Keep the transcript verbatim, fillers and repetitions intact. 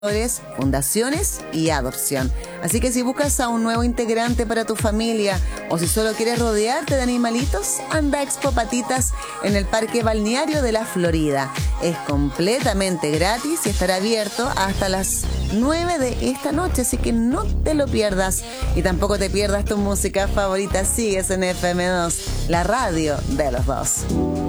fundaciones y adopción. Así que si buscas a un nuevo integrante para tu familia o si solo quieres rodearte de animalitos, anda a Expo Patitas en el Parque Balneario de la Florida. Es completamente gratis y estará abierto hasta las nueve de esta noche, así que no te lo pierdas. Y tampoco te pierdas tu música favorita. Sigues en F M dos, la radio de los dos.